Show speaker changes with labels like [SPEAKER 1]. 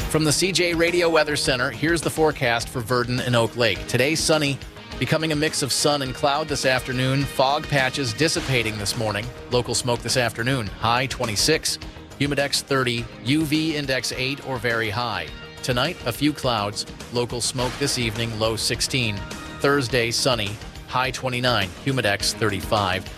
[SPEAKER 1] From the CJ Radio Weather Center, here's the forecast for Verdon and Oak Lake. Today, sunny, becoming a mix of sun and cloud this afternoon. Fog patches dissipating this morning. Local smoke this afternoon. High 26, humidex 30, UV index 8 or very high. Tonight, a few clouds. Local smoke this evening, low 16. Thursday, sunny, high 29, humidex 35.